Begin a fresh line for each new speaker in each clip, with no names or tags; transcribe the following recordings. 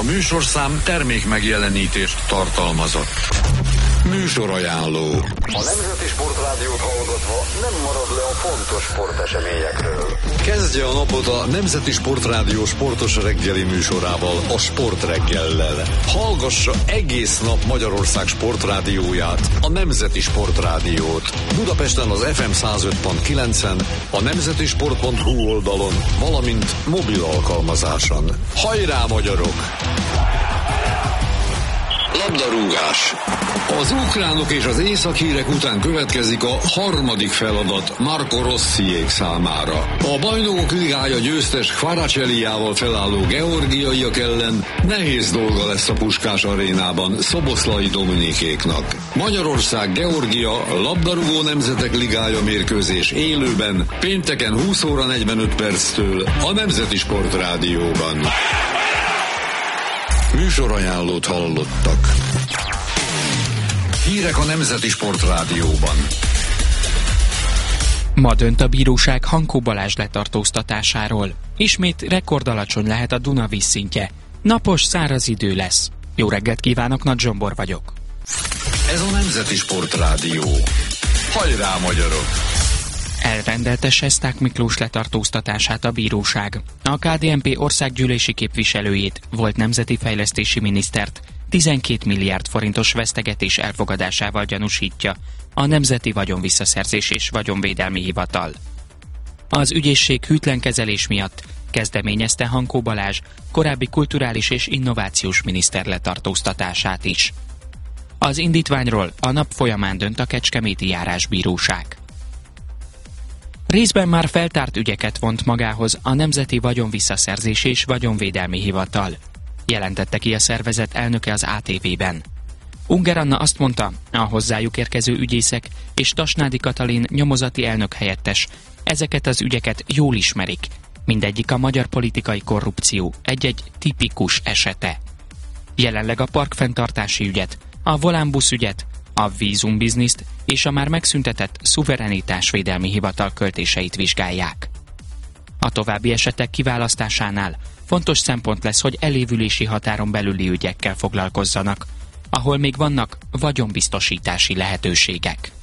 A műsorszám termék megjelenítést tartalmazott. Műsorajánló.
A Nemzeti Sportrádiót hallgatva nem marad le a fontos sporteseményekről.
Kezdje a napot a Nemzeti Sportrádió sportos reggeli műsorával, a Sportreggellel. Hallgassa egész nap Magyarország sportrádióját, a Nemzeti Sportrádiót. Budapesten az FM 105.9-en, a nemzetisport.hu oldalon, valamint mobil alkalmazáson. Hajrá, magyarok! Labdarúgás. Az ukránok és az észak-hírek után következik a harmadik feladat Marco Rossiék számára. A Bajnokok Ligája győztes Kvaracselliával felálló georgiaiak ellen nehéz dolga lesz a Puskás arénában Szoboszlai Dominikéknak. Magyarország-Georgia labdarúgó nemzetek ligája mérkőzés élőben pénteken 20 óra 45 perctől a Nemzeti Sportrádióban. Műsorajánlót hallottak. Hírek a Nemzeti Sportrádióban.
Ma dönt a bíróság Hankó Balázs letartóztatásáról. Ismét rekordalacsony lehet a Duna vízszintje. Napos, száraz idő lesz. Jó reggelt kívánok, Nagy Zsombor vagyok.
Ez a Nemzeti Sportrádió. Hajrá, magyarok!
Elrendelte Sesták Miklós letartóztatását a bíróság. A KDNP országgyűlési képviselőjét, volt nemzeti fejlesztési minisztert 12 milliárd forintos vesztegetés elfogadásával gyanúsítja a Nemzeti Vagyonvisszaszerzés és Vagyonvédelmi Hivatal. Az ügyészség hűtlen kezelés miatt kezdeményezte Hankó Balázs korábbi kulturális és innovációs miniszter letartóztatását is. Az indítványról a nap folyamán dönt a Kecskeméti Járásbíróság. Részben már feltárt ügyeket vont magához a Nemzeti Vagyonvisszaszerzés és Vagyonvédelmi Hivatal, jelentette ki a szervezet elnöke az ATV-ben. Unger Anna azt mondta, a hozzájuk érkező ügyészek és Tasnádi Katalin nyomozati elnök helyettes ezeket az ügyeket jól ismerik, mindegyik a magyar politikai korrupció egy-egy tipikus esete. Jelenleg a parkfenntartási ügyet, a volánbusz ügyet, a vízumbizniszt és a már megszüntetett szuverenitásvédelmi hivatal költéseit vizsgálják. A további esetek kiválasztásánál fontos szempont lesz, hogy elévülési határon belüli ügyekkel foglalkozzanak, ahol még vannak vagyonbiztosítási lehetőségek.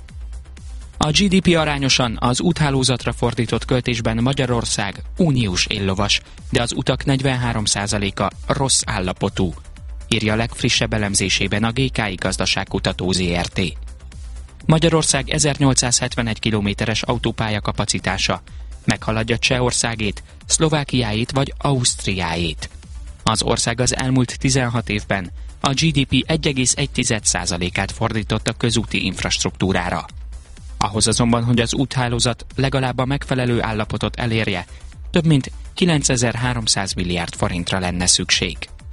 A GDP arányosan az úthálózatra fordított költésben Magyarország uniós éllovas, de az utak 43%-a rossz állapotú, írja a legfrissebb elemzésében a GKI Gazdaságkutató ZRT. Magyarország 1871 kilométeres autópálya kapacitása meghaladja Csehországét, Szlovákiáét vagy Ausztriáét. Az ország az elmúlt 16 évben a GDP 1,1%-át fordított a közúti infrastruktúrára. Ahhoz azonban, hogy az úthálózat legalább a megfelelő állapotot elérje, több mint 9300 milliárd forintra lenne szükség.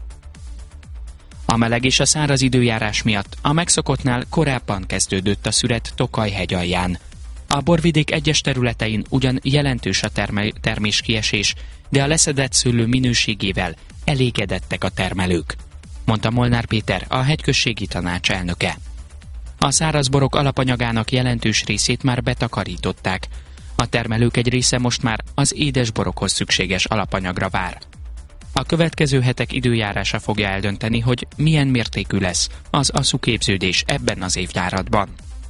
A meleg és a száraz időjárás miatt a megszokottnál korábban kezdődött a szüret Tokaj-hegy alján. A borvidék egyes területein ugyan jelentős a terméskiesés, de a leszedett szőlő minőségével elégedettek a termelők, mondta Molnár Péter, a hegyközségi tanács elnöke. A szárazborok alapanyagának jelentős részét már betakarították. A termelők egy része most már az édesborokhoz szükséges alapanyagra vár. A következő hetek időjárása fogja eldönteni, hogy milyen mértékű lesz az asszuképződés ebben az évjáratban.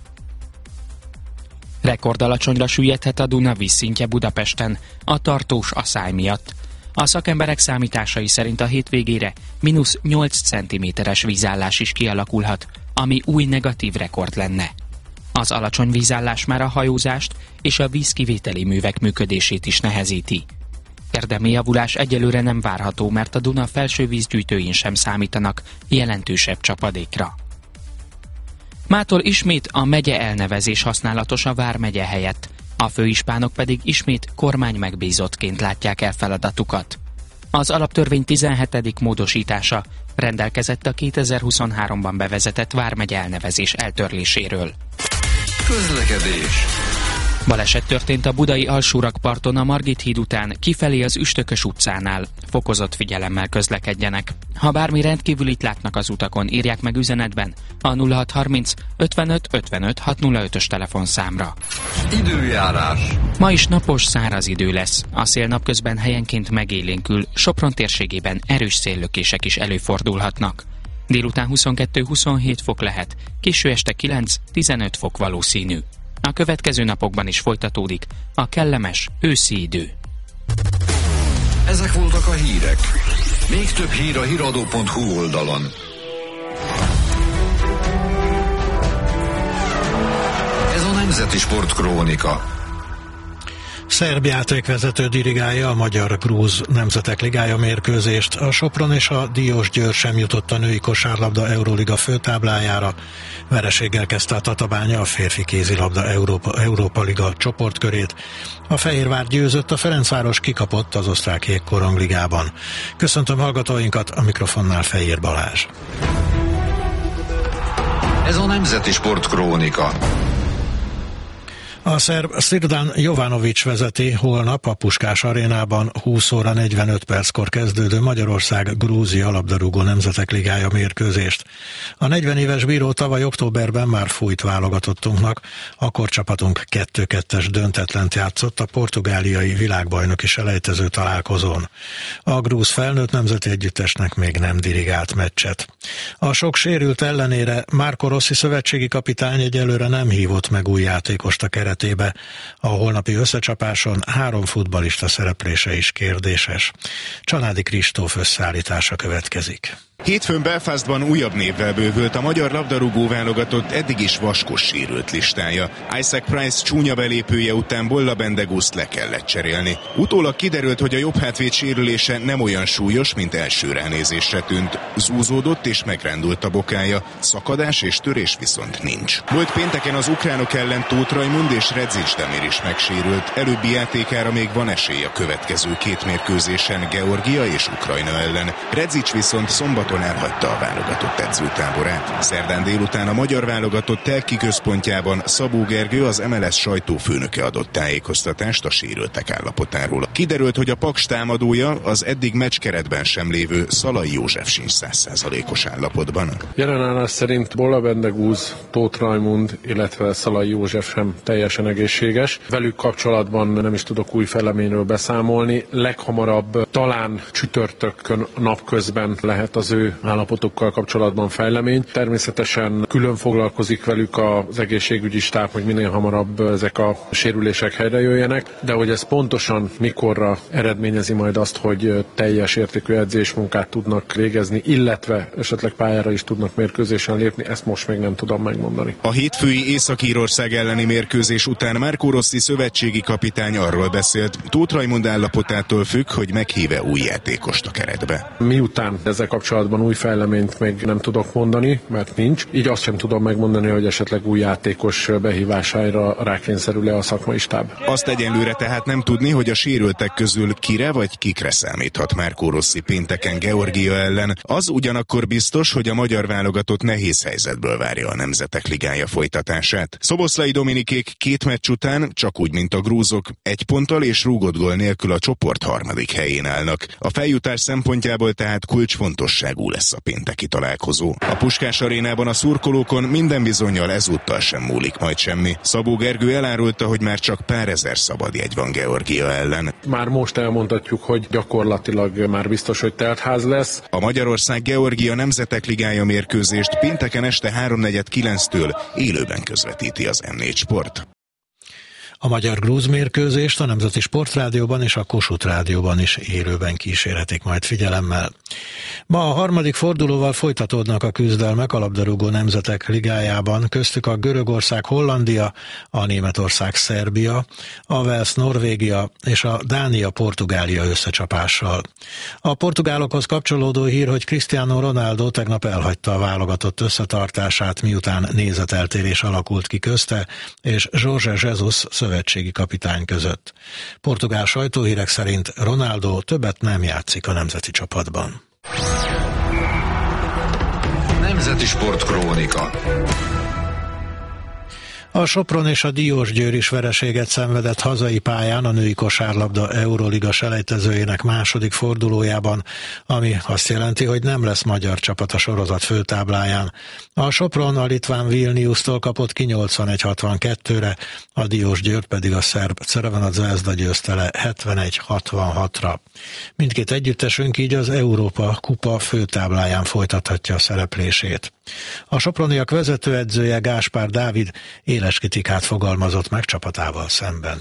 Rekordalacsonyra süllyedhet a Duna vízszintje Budapesten a tartós aszály miatt. A szakemberek számításai szerint a hétvégére -8 cm-es vízállás is kialakulhat, ami új negatív rekord lenne. Az alacsony vízállás már a hajózást és a vízkivételi művek működését is nehezíti. Érdemi javulás egyelőre nem várható, mert a Duna felső vízgyűjtőin sem számítanak jelentősebb csapadékra. Mától ismét a megye elnevezés használatos a vármegye helyett, a főispánok pedig ismét kormány megbízottként látják el feladatukat. Az alaptörvény 17. módosítása rendelkezett a 2023-ban bevezetett vármegye elnevezés eltörléséről.
Közlekedés.
Baleset történt a budai alsórakparton a Margit híd után, kifelé az Üstökös utcánál. Fokozott figyelemmel közlekedjenek. Ha bármi rendkívülit látnak az utakon, írják meg üzenetben a 0630 55 55 605-ös telefonszámra.
Időjárás.
Ma is napos, száraz idő lesz. A szél napközben helyenként megélénkül, Sopron térségében erős széllökések is előfordulhatnak. Délután 22-27 fok lehet, késő este 9-15 fok valószínű. A következő napokban is folytatódik a kellemes őszi idő.
Ezek voltak a hírek. Még több hír a hiradó.hu oldalon. Ez a Nemzeti Sportkrónika.
Szerb játékvezető dirigálja a Magyar-Grúz Nemzetek Ligája mérkőzést. A Sopron és a Diósgyőr sem jutott a női kosárlabda Euróliga főtáblájára. Vereséggel kezdte a Tatabánya a férfi kézilabda Európa Liga csoportkörét. A Fehérvár győzött, a Ferencváros kikapott az osztrák jégkorongligában. Köszöntöm hallgatóinkat, a mikrofonnál Fejér Balázs.
Ez a Nemzeti Sportkrónika.
A szerb Szirdan Jovanović vezeti holnap a Puskás arénában 20 óra 45 perckor kezdődő Magyarország-Grúzia labdarúgó Nemzetek Ligája mérkőzést. A 40 éves bíró tavaly októberben már fújt válogatottunknak, akkor csapatunk 2-2-es döntetlent játszott a portugáliai világbajnoki selejtező találkozón. A grúz felnőtt nemzeti együttesnek még nem dirigált meccset. A sok sérült ellenére Marco Rossi szövetségi kapitány egyelőre nem hívott meg új játékost a keretébe. A holnapi összecsapáson 3 futballista szereplése is kérdéses. Csanádi Kristóf összeállítása következik.
Hétfőn Belfastban újabb névvel bővült a magyar labdarúgó válogatott eddig is vaskos sérült listája. Isaac Price csúnya belépője után Bolla Bendegúzt le kellett cserélni. Utólag kiderült, hogy a jobb hátvéd sérülése nem olyan súlyos, mint első ránézésre tűnt. Zúzódott és megrándult a bokája, szakadás és törés viszont nincs. Volt pénteken az ukránok ellen Tóth Rajmund és Redzic Damir is megsérült. Előbbi játékára még van esély a következő 2 mérkőzésen Georgia és Ukrajna ellen. Redzic viszont szombaton elhagyta a válogatott edzőtáborát. Szerdán délután a magyar válogatott telki központjában Szabó Gergő, az MLS sajtófőnöke adott tájékoztatást a sérültek állapotáról. Kiderült, hogy a Paks támadója, az eddig meccskeretben sem lévő Szalai József sincs 100%-os állapotban.
Jelen állás szerint Bolla Bendegúz, Tóth Rajmund, illetve Szalai József sem teljesen egészséges. Velük kapcsolatban nem is tudok új fejleményről beszámolni. Leghamarabb talán csütörtökön napközben lehet az ő állapotokkal kapcsolatban fejlemény. Természetesen külön foglalkozik velük az egészségügyi stáb, hogy minél hamarabb ezek a sérülések helyre jöjjenek, de hogy ez pontosan mikorra eredményezi majd azt, hogy teljes értékű edzésmunkát tudnak végezni, illetve esetleg pályára is tudnak mérkőzésen lépni, ezt most még nem tudom megmondani.
A hétfői Észak-Írország elleni mérkőzés után Marco Rossi szövetségi kapitány arról beszélt, Tóth Rajmund állapotától függ, hogy meghív-e új játékost a keretbe.
Miután ezzel kapcsolatban új fejleményt még nem tudok mondani, mert nincs. Így azt sem tudom megmondani, hogy esetleg új játékos behívására rákényszerül-e a szakmai stáb.
Azt egyenlőre tehát nem tudni, hogy a sérültek közül kire vagy kikre számíthat Marco Rossi pénteken Georgia ellen. Az ugyanakkor biztos, hogy a magyar válogatott nehéz helyzetből várja a Nemzetek Ligája folytatását. Szoboszlai Dominikék 2 meccs után, csak úgy, mint a grúzok, 1 ponttal és rúgott gól nélkül a csoport 3. helyén állnak. A feljutás szempontjából tehát kulcsfontosságú lesz a pénteki találkozó. A Puskás arénában a szurkolókon minden bizonnyal ezúttal sem múlik majd semmi. Szabó Gergő elárulta, hogy már csak pár ezer szabadjegy van Georgia ellen.
Már most elmondhatjuk, hogy gyakorlatilag már biztos, hogy teltház lesz.
A Magyarország-Georgia Nemzetek Ligája mérkőzést pénteken este 3:49-től élőben közvetíti az M4 Sport.
A magyar-grúz mérkőzést a Nemzeti Sportrádióban és a Kossuth Rádióban is élőben kísérhetik majd figyelemmel. Ma a 3. fordulóval folytatódnak a küzdelmek a labdarúgó Nemzetek Ligájában, köztük a Görögország-Hollandia, a Németország-Szerbia, a Wales-Norvégia és a Dánia-Portugália összecsapással. A portugálokhoz kapcsolódó hír, hogy Cristiano Ronaldo tegnap elhagyta a válogatott összetartását, miután nézeteltérés alakult ki közte és Jorge Jesus szövetségi kapitány között. Portugál sajtóhírek szerint Ronaldo többet nem játszik a nemzeti csapatban.
Nemzeti Sportkrónika.
A Sopron és a Diósgyőr is vereséget szenvedett hazai pályán a női kosárlabda Euroliga selejtezőjének második fordulójában, ami azt jelenti, hogy nem lesz magyar csapat a sorozat főtábláján. A Sopron a litván Vilniustól kapott ki 81-62-re, a Diósgyőr pedig a szerb Crvena Zvezda győzte le 71-66-ra. Mindkét együttesünk így az Európa kupa főtábláján folytathatja a szereplését. A soproniak vezetőedzője Gáspár Dávid éles kritikát fogalmazott meg csapatával szemben.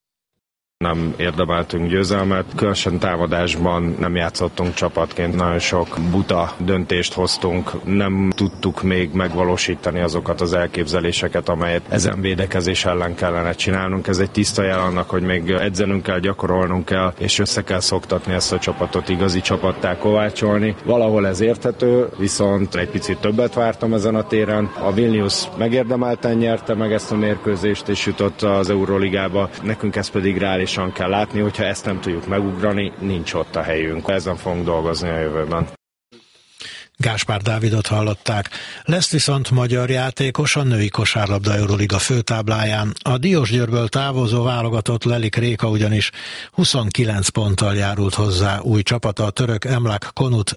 Nem érdemeltünk győzelmet, különösen támadásban nem játszottunk csapatként, nagyon sok buta döntést hoztunk, nem tudtuk még megvalósítani azokat az elképzeléseket, amelyet ezen védekezés ellen kellene csinálnunk. Ez egy tiszta jel annak, hogy még edzenünk kell, gyakorolnunk kell, és össze kell szoktatni ezt a csapatot, igazi csapattá kovácsolni. Valahol ez érthető, viszont egy picit többet vártam ezen a téren. A Vilnius megérdemelten nyerte meg ezt a mérkőzést, és jutott az Euroligába, nekünk ez pedig reális kell látni, hogyha ezt nem tudjuk megugrani, nincs ott a helyünk. Ezen fogunk dolgozni a jövőben.
Gáspár Dávidot hallották. Lesz viszont magyar játékos a női kosárlabda Euroliga főtábláján. A Diósgyőrből távozó válogatott Lelik Réka ugyanis 29 ponttal járult hozzá új csapata a török Emlak Konut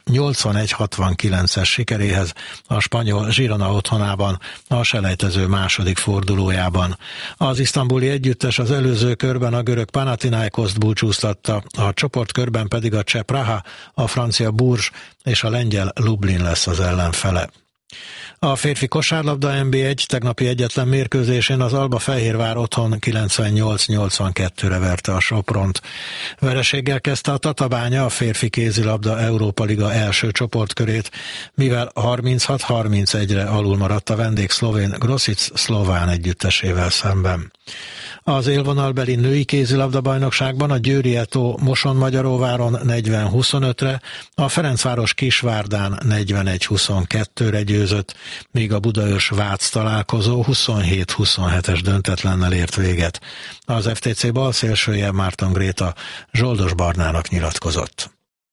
81-69-es sikeréhez a spanyol Girona otthonában a selejtező második fordulójában. Az isztambuli együttes az előző körben a görög Panathinaikoszt búcsúztatta, a csoportkörben pedig a cseh Praha, a francia Bourges és a lengyel Lublin lesz az ellenfele. A férfi kosárlabda NB1 tegnapi egyetlen mérkőzésén az Alba Fehérvár otthon 98-82-re verte a Sopront. Vereséggel kezdte a Tatabánya a férfi kézilabda Európa Liga első csoportkörét, mivel 36-31-re alul maradt a vendég szlovén Grosic szlován együttesével szemben. Az élvonalbeli női kézilabda bajnokságban a Győri Eto Moson-Magyaróváron 40-25-re, a Ferencváros Kisvárdán 41-22-re győzött, míg a Budaörs-Vác találkozó 27-27-es döntetlennel ért véget. Az FTC balszélsője Márton Gréta Zsoldos Barnának nyilatkozott.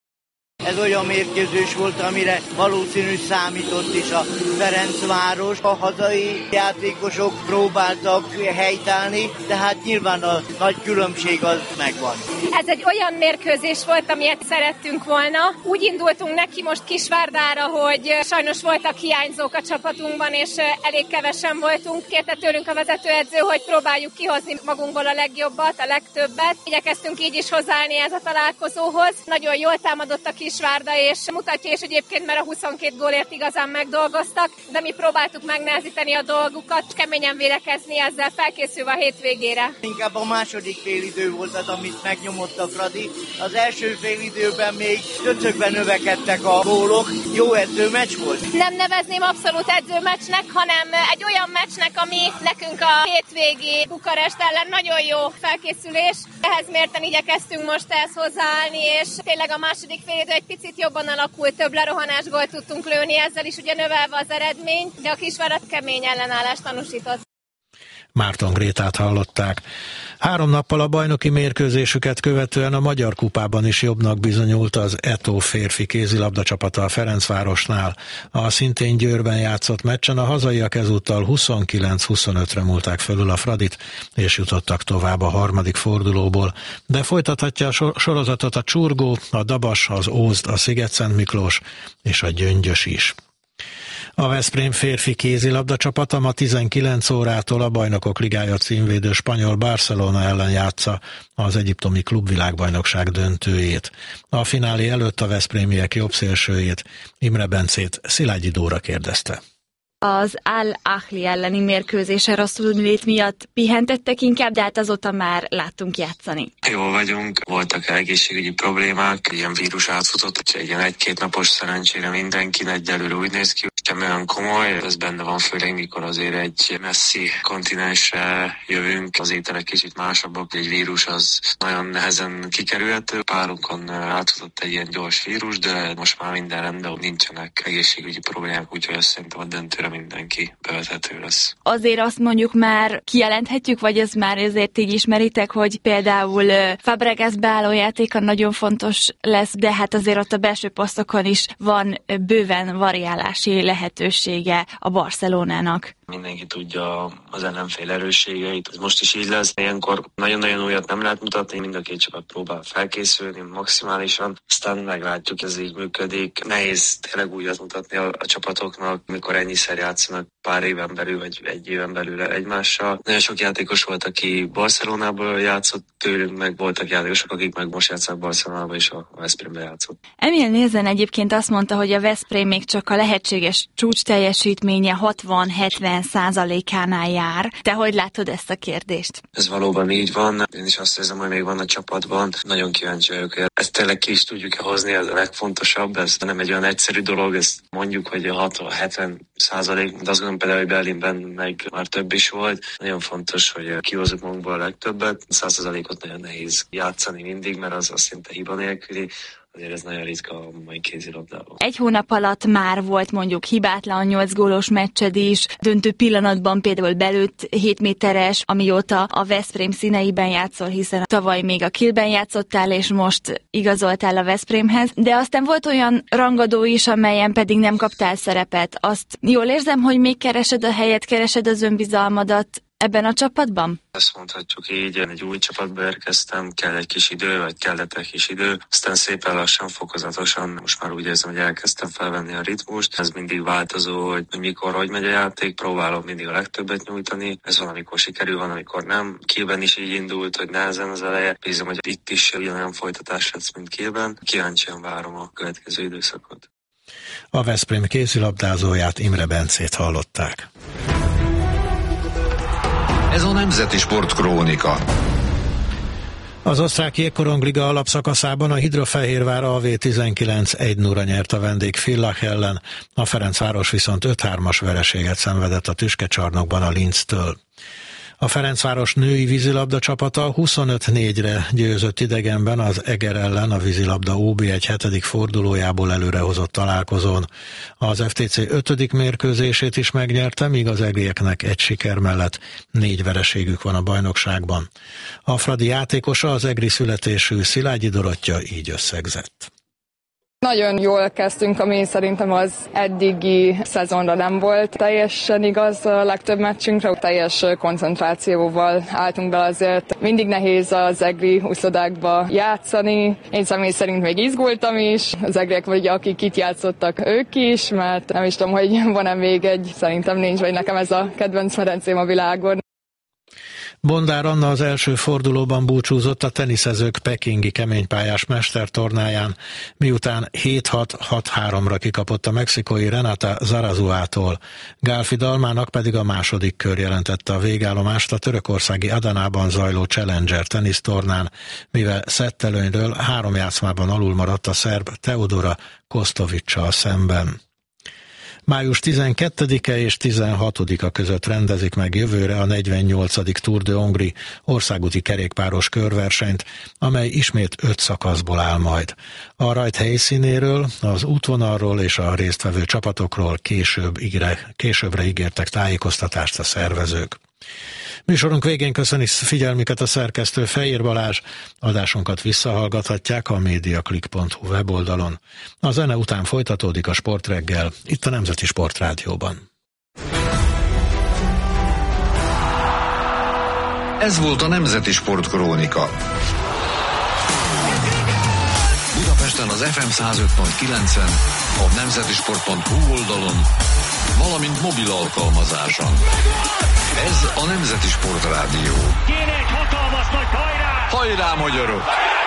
Ez olyan mérkőzés volt, amire valószínű számított is a Ferencváros. A hazai játékosok próbáltak helytállni, de hát nyilván a nagy különbség az megvan.
Ez egy olyan mérkőzés volt, amilyet szerettünk volna. Úgy indultunk neki most Kisvárdára, hogy sajnos voltak hiányzók a csapatunkban, és elég kevesen voltunk. Kérte tőlünk a vezetőedző, hogy próbáljuk kihozni magunkból a legjobbat, a legtöbbet. Igyekeztünk így is hozzáállni ez a találkozóhoz. Nagyon jól támadott a Kisvárda, és mutatja is egyébként, mert a 22 gólért igazán megdolgoztak, de mi próbáltuk megnehezíteni a dolgukat, keményen védekezni, ezzel felkészülve a hétvégére.
Inkább a második félidő volt az, amit megnyomott a Fradi. Az első félidőben még döcögben növekedtek a gólok. Jó edzőmeccs volt?
Nem nevezném abszolút edzőmeccsnek, hanem egy olyan meccsnek, ami nekünk a hétvégi Bukarest ellen nagyon jó felkészülés. Ehhez mérten igyekeztünk most ehhez hozzáállni, és tényleg a második félidő egy picit jobban alakult, több lerohanás gólt tudtunk lőni, ezzel is ugye növelve az eredményt, de a Kisvárad kemény ellenállást tanúsított.
Márton Grétát hallották. 3 nappal a bajnoki mérkőzésüket követően a Magyar Kupában is jobbnak bizonyult az Eto férfi kézilabda csapata a Ferencvárosnál. A szintén Győrben játszott meccsen a hazaiak ezúttal 29-25-re múlták fölül a Fradit, és jutottak tovább a harmadik fordulóból. De folytathatja a sorozatot a Csurgó, a Dabas, az Ózd, a Szigetszent Miklós és a Gyöngyös is. A Veszprém férfi kézilabda csapata ma 19 órától a Bajnokok Ligája címvédő spanyol Barcelona ellen játsza az egyiptomi klubvilágbajnokság döntőjét. A finálé előtt a veszprémiek jobbszélsőjét, Imre Bencét Szilágyi Dóra kérdezte.
Az Al-Ahli elleni mérkőzésen rosszul lét miatt pihentettek inkább, de hát azóta már láttunk játszani.
Jól vagyunk, voltak egészségügyi problémák, ilyen vírus átfutott, hogy egy ilyen 1-2 napos szerencsére mindenki egyelőre úgy néz ki, sem olyan komoly, ez benne van főleg, mikor azért egy messzi kontinensre jövünk, az ételek kicsit másabbak, egy vírus az nagyon nehezen kikerülhető, párunkon átfutott egy ilyen gyors vírus, de most már minden rendben, nincsenek egészségügyi problémák, úgyhogy azt szerintem a döntőre mindenki bevethető lesz.
Azért azt mondjuk már kijelenthetjük, vagy ez már azért így ismeritek, hogy például Fabregas beálló játéka nagyon fontos lesz, de hát azért ott a belső posztokon is van bőven variálási lehetőség. lehetősége a Barcelonának.
Mindenki tudja az ellenfél erősségeit, ez most is így lesz. Ilyenkor nagyon-nagyon újat nem lehet mutatni, mind a két csapat próbál felkészülni maximálisan, aztán meglátjuk, ez így működik. Nehéz tényleg újat mutatni a csapatoknak, mikor ennyiszer játszanak pár éven belül, vagy egy éven belül egymással. Nagyon sok játékos volt, aki Barcelonából játszott tőlünk, meg voltak játékosok, akik meg most játszanak Barcelonába és a Veszprémbe játszott.
Emil Nielsen egyébként azt mondta, hogy a Veszprém még csak a lehetséges csúcs teljesítménye 60-70%-ánál jár. Te hogy látod ezt a kérdést?
Ez valóban így van. Én is azt érzem, hogy még van a csapatban. Nagyon kíváncsi vagyok. Ezt tényleg ki is tudjuk hozni, ez a legfontosabb. Ez nem egy olyan egyszerű dolog, ezt mondjuk, hogy a 60-70%, de azt gondolom például, hogy Berlinben meg már több is volt. Nagyon fontos, hogy kihozzuk magunkból a legtöbbet. 100%-ot nagyon nehéz játszani mindig, mert az szinte hiba nélküli. Azért ez nagyon ritka a mai kézilabdában.
Egy hónap alatt már volt mondjuk hibátlan 8 gólos meccsed is, döntő pillanatban például belőtt 7 méteres, amióta a Veszprém színeiben játszol, hiszen tavaly még a Kielben játszottál, és most igazoltál a Veszprémhez, de aztán volt olyan rangadó is, amelyen pedig nem kaptál szerepet. Azt jól érzem, hogy még keresed a helyet, keresed az önbizalmadat ebben a csapatban?
Ezt mondhatjuk így, egy új csapatba érkeztem, kell egy kis idő, vagy kellett egy kis idő, aztán szépen lassan, fokozatosan, most már úgy érzem, hogy elkezdtem felvenni a ritmust, ez mindig változó, hogy mikor, hogy megy a játék, próbálom mindig a legtöbbet nyújtani, ez van, amikor sikerül, van, amikor nem. Kielben is így indult, hogy nehezen az eleje, bízom, hogy itt is ugyanolyan folytatás lesz, mint Kielben. Kíváncsian várom a következő időszakot.
A Veszprém kézilabdázóját, Imre Bencét hallották.
Ez a Nemzeti Sportkrónika.
Az osztrák jégkorongliga alapszakaszában a Hidrofehérvár AV19 1-0-ra nyert a vendég Villach ellen, a Ferencváros viszont 5-3-as vereséget szenvedett a tüskecsarnokban a Linztől. A Ferencváros női vízilabda csapata 25-4-re győzött idegenben az Eger ellen a vízilabda OB1 7. fordulójából előrehozott találkozón. Az FTC 5. mérkőzését is megnyerte, míg az egrieknek egy siker mellett 4 vereségük van a bajnokságban. A Fradi játékosa, az egri születésű Szilágyi Dorottya így összegzett.
Nagyon jól kezdtünk, ami szerintem az eddigi szezonra nem volt teljesen igaz a legtöbb meccsünkre. Teljes koncentrációval álltunk be, azért mindig nehéz az egri úszodákba játszani. Én személy szerint még izgultam is. Az egriek vagy akik itt játszottak, ők is, mert nem is tudom, hogy van-e még egy, szerintem nincs, vagy nekem ez a kedvenc medencém a világon.
Bondár Anna az első fordulóban búcsúzott a teniszezők pekingi keménypályás mestertornáján, miután 7-6-6-3-ra kikapott a mexikói Renata Zarazuától. Gálfi Dalmának pedig a második kör jelentette a végállomást a törökországi Adanában zajló Challenger tenisztornán, mivel szettelőnyről 3 játszmában alul maradt a szerb Teodora Kostovicsal szemben. Május 12-e és 16-a között rendezik meg jövőre a 48. Tour de Hongrie országúti kerékpáros körversenyt, amely ismét 5 szakaszból áll majd. A rajt helyszínéről, az útvonalról és a résztvevő csapatokról későbbre ígértek tájékoztatást a szervezők. Műsorunk végén köszöni figyelmüket a szerkesztő Fejér Balázs. Adásunkat visszahallgathatják a mediaclick.hu weboldalon. A zene után folytatódik a Sportreggel, itt a Nemzeti Sportrádióban.
Ez volt a Nemzeti Sportkrónika. Budapesten az FM 105.9-en, a nemzetisport.hu oldalon, valamint mobil alkalmazáson. Ez a Nemzeti Sportrádió.
Kéne egy hatalmas nagy hajrá!
Hajrá, magyarok!